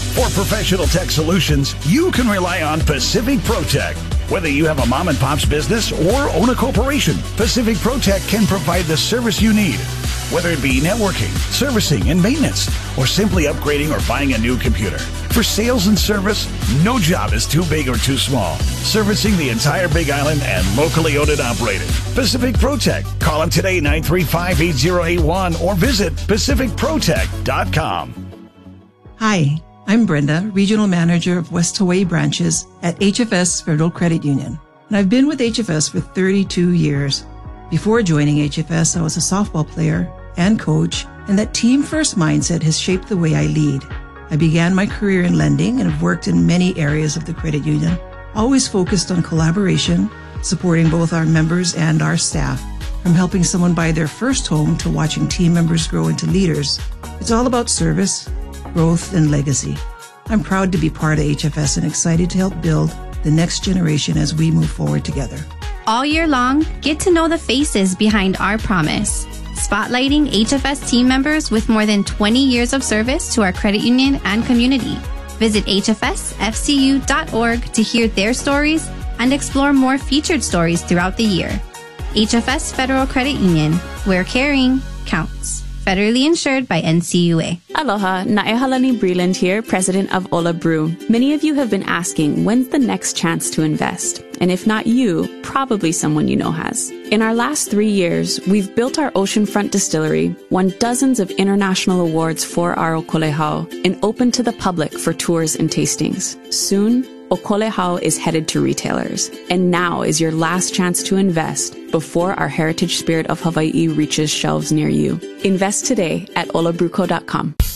For professional tech solutions, you can rely on Pacific ProTech. Whether you have a mom and pop's business or own a corporation, Pacific ProTech can provide the service you need. Whether it be networking, servicing, and maintenance, or simply upgrading or buying a new computer. For sales and service, no job is too big or too small. Servicing the entire Big Island and locally owned and operated. Pacific ProTech. Call them today, 935-8081, or visit pacificprotech.com. Hi, I'm Brenda, Regional Manager of West Hawaii branches at HFS Federal Credit Union. And I've been with HFS for 32 years. Before joining HFS, I was a softball player and coach, and that team-first mindset has shaped the way I lead. I began my career in lending and have worked in many areas of the credit union, always focused on collaboration, supporting both our members and our staff. From helping someone buy their first home to watching team members grow into leaders, it's all about service, growth, and legacy. I'm proud to be part of HFS and excited to help build the next generation as we move forward together. All year long, get to know the faces behind our promise. Spotlighting HFS team members with more than 20 years of service to our credit union and community. Visit hfsfcu.org to hear their stories and explore more featured stories throughout the year. HFS Federal Credit Union, where caring counts. Federally insured by NCUA. Aloha, Naehalani Breland here, president of Ola Brew. Many of you have been asking, when's the next chance to invest? And if not you, probably someone you know has. In our last 3 years, we've built our oceanfront distillery, won dozens of international awards for our Okolehau, and opened to the public for tours and tastings. Soon, Okolehau is headed to retailers. And now is your last chance to invest before our Heritage Spirit of Hawaii reaches shelves near you. Invest today at olabruco.com.